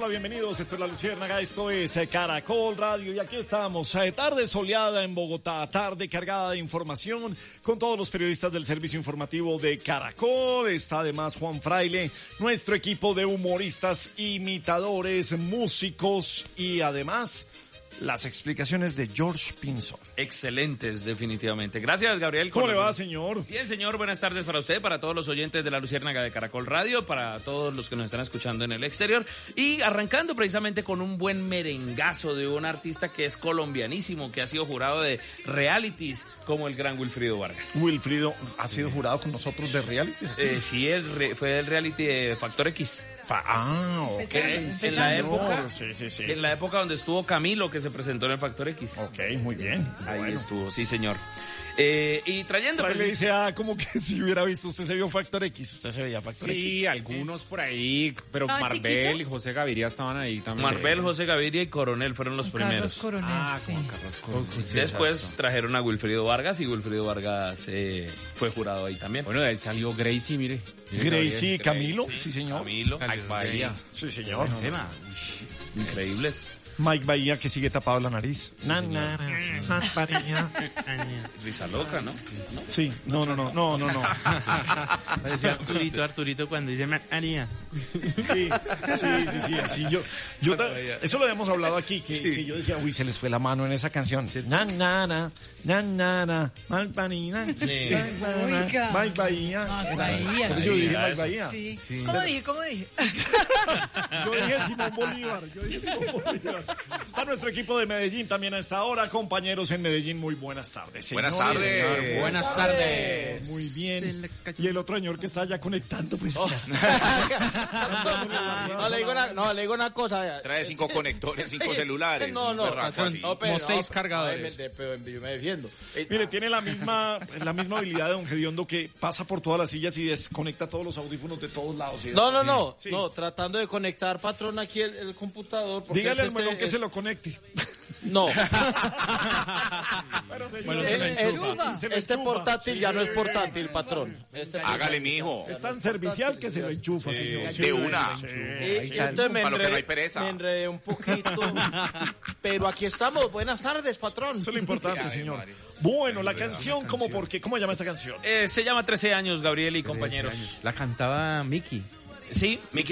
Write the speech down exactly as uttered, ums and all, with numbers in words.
hola, bienvenidos. Esto es La Luciérnaga, esto es eh, Caracol Radio y aquí estamos. Eh, tarde soleada en Bogotá, tarde cargada de información con todos los periodistas del servicio informativo de Caracol. Está además Juan Fraile, nuestro equipo de humoristas, imitadores, músicos y además las explicaciones de George Pinzón. Excelentes, definitivamente. Gracias, Gabriel. ¿Cómo le va, señor? Bien, señor. Buenas tardes para usted, para todos los oyentes de La Luciérnaga de Caracol Radio, para todos los que nos están escuchando en el exterior. Y arrancando precisamente con un buen merengazo de un artista que es colombianísimo, que ha sido jurado de realities, como el gran Wilfrido Vargas. Wilfrido ha sido jurado con nosotros de reality. Eh, sí, el re, fue del reality de Factor X. Fa ah, ok. En, en la época, sí, sí, sí. en la época donde estuvo Camilo, que se presentó en el Factor X. Ok, muy bien. Ahí bueno. estuvo, sí, señor. Eh, y trayendo... Pues, le dice, ah, como que si hubiera visto, usted se vio Factor X, usted se veía Factor sí, X. Sí, algunos por ahí, pero ¿Ah, Marvel chiquito? y José Gaviria estaban ahí también. Marvel, José Gaviria y Coronel fueron los Carlos primeros. Coronel, Ah, sí. como Carlos Coronel. Sí, Después exacto. trajeron a Wilfrido Vargas y Wilfrido Vargas eh, fue jurado ahí también. Bueno, de ahí salió Gracie, mire. Mire, Gracie y Gabriel. Camilo, Gracie, sí, señor. Camilo, Mike Bahía. Sí, señor. Tema. increíbles. Mike Bahía, que sigue tapado la nariz. Na, na, na, Bahía. Risa loca, ¿no? Sí, no, no, no, no, no, no. Parecía Arturito, Arturito cuando dice María. Sí, sí, sí, sí, así yo, yo ta- eso lo habíamos hablado aquí, que, que yo decía, uy, se les fue la mano en esa canción. Na, na, na, na, na, na, Mike Bahía, Sí. na, na, na, Oiga. Mike Bahía. Mike Bahía. Por eso yo dije Bahía, Mike eso. Bahía. Sí. ¿Cómo dije? ¿Cómo dije? Yo dije Simón Bolívar, yo dije Simón Bolívar. Está nuestro equipo de Medellín también a esta hora. Compañeros en Medellín, muy buenas tardes. Buenas señores. tardes. Señor, Buenas tardes. Muy bien. Y el otro señor que está allá conectando, pues. No le digo una, no, le digo una cosa. vea. Trae cinco conectores, cinco celulares. No, no, un berraco así. no, pero, Como seis no, cargadores. ay, me- Pero yo me defiendo. Eh, Mire, tiene la misma, la misma habilidad de Don Gediondo, que pasa por todas las sillas y desconecta todos los audífonos de todos lados. y- No, no, no, Sí. no, tratando de conectar, patrón, aquí el, el computador. porque Dígale al es este- melón que es- se lo conecte. No, Bueno, el- se lo el- enchufa. Se lo este enchufa. portátil ya no es portátil, patrón. Este- Hágale, mijo. Es tan servicial que se lo enchufa, señor. De una. Y- y entonces me Para lo que no hay enredé, pereza. me enredé un poquito. Pero aquí estamos. Buenas tardes, patrón. Eso es lo importante, Ay, señor. María. Bueno, la canción, ¿cómo por qué? ¿Cómo llama esta canción? Eh, se llama trece años, Gabriel y compañeros. La cantaba Mickey. Sí, Mickey